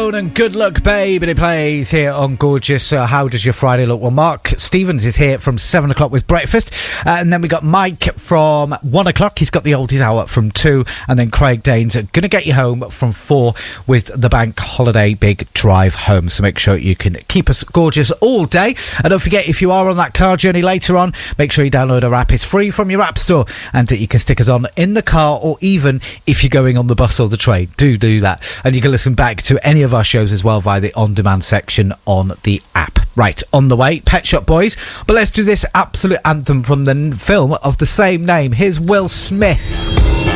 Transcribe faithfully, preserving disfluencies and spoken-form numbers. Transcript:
Stone and Good Luck Babe, and it plays here on Gorgeous. Uh, how does your Friday look? Well, Mark Stevens is here from seven o'clock with breakfast, uh, and then we got Mike from one o'clock. He's got the oldies hour from two, and then Craig Danes going to get you home from four with the bank holiday big drive home. So make sure you can keep us gorgeous all day, and don't forget, if you are on that car journey later on, make sure you download our app. It's free from your app store, and you can stick us on in the car, or even if you're going on the bus or the train, do do that. And you can listen back to any of our shows as well via the on-demand section on the app. Right, on the way, Pet Shop Boys. But let's do this absolute anthem from the film of the same name. Here's Will Smith.